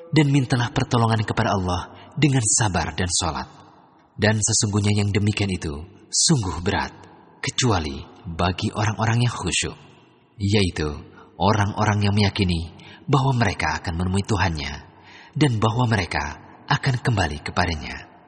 dan mintalah pertolongan kepada Allah dengan sabar dan sholat. Dan sesungguhnya yang demikian itu sungguh berat, kecuali bagi orang-orang yang khusyuk, yaitu orang-orang yang meyakini bahwa mereka akan menemui Tuhannya dan bahwa mereka akan kembali kepadanya.